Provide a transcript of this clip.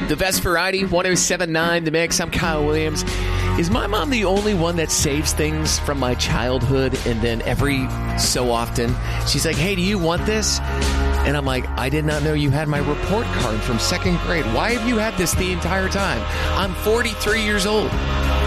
The Best Variety, 107.9 The Mix. I'm Kyle Williams. Is my mom the only one that saves things from my childhood and then every so often she's like, hey, do you want this? And I'm like, I did not know you had my report card from second grade. Why have you had this the entire time? I'm 43 years old.